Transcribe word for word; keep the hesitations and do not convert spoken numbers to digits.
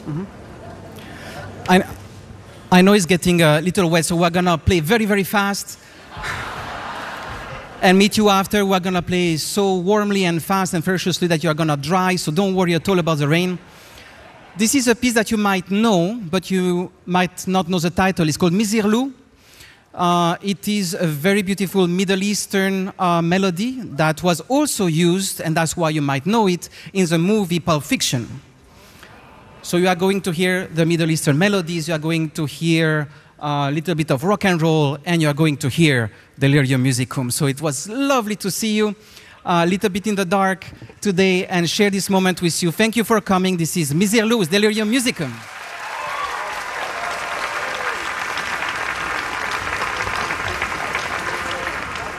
Mm-hmm. I, I know it's getting a little wet, so we're gonna play very, very fast. And meet you after. We're gonna play so warmly and fast and ferociously that you're gonna dry, so don't worry at all about the rain. This is a piece that you might know, but you might not know the title. It's called Misirlou. Uh, it is a very beautiful Middle Eastern uh, melody that was also used, and that's why you might know it, in the movie Pulp Fiction. So you are going to hear the Middle Eastern melodies, you are going to hear a little bit of rock and roll, and you are going to hear Delirium Musicum. So it was lovely to see you a little bit in the dark today and share this moment with you. Thank you for coming. This is Misirlou with Delirium Musicum.